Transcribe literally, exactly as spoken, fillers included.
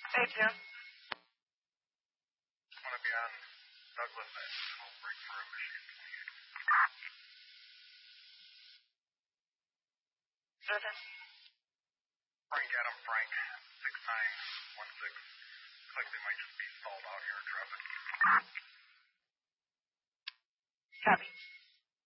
Hey, Jim. I want to be on Douglas Edge. I'll break for a machine. Driven? Frank Adam Frank, six nine one six. Looks like they might just be stalled out here in traffic. Copy.